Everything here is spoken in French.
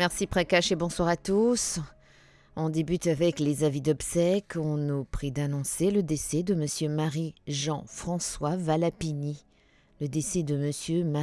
Merci Prakash et bonsoir à tous. On débute avec les avis d'obsèques. On nous prie d'annoncer le décès de Monsieur Marie-Jean-François Valapini. Le décès de Monsieur